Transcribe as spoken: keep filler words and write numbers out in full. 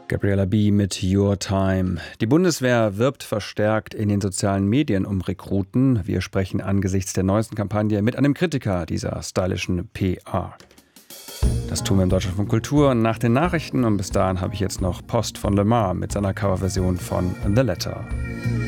Gabriella B. mit Your Time. Die Bundeswehr wirbt verstärkt in den sozialen Medien um Rekruten. Wir sprechen angesichts der neuesten Kampagne mit einem Kritiker dieser stylischen P R. Das tun wir im Deutschlandfunk Kultur nach den Nachrichten und bis dahin habe ich jetzt noch Post von Lemar mit seiner Coverversion von The Letter.